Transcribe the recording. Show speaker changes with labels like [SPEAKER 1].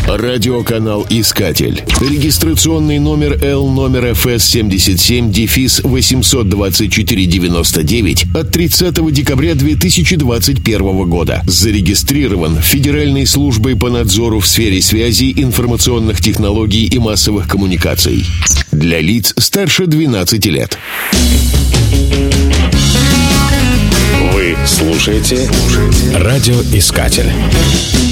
[SPEAKER 1] Радиоканал «Искатель». Регистрационный номер L номер FS77-82499 от 30 декабря 2021 года. Зарегистрирован Федеральной службой по надзору в сфере связи, информационных технологий и массовых коммуникаций. Для лиц старше 12 лет.
[SPEAKER 2] Вы слушаете «Радиоискатель».